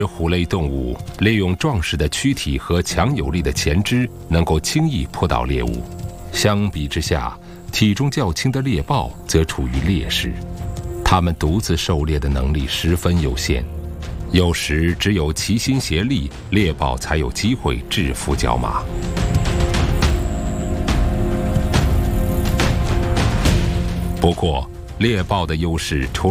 虎类动物利用壮实的躯体和强有力的前肢，能够轻易扑倒猎物。相比之下，体重较轻的猎豹则处于劣势，它们独自狩猎的能力十分有限，有时只有齐心协力，猎豹才有机会制服角马。不过，猎豹的优势除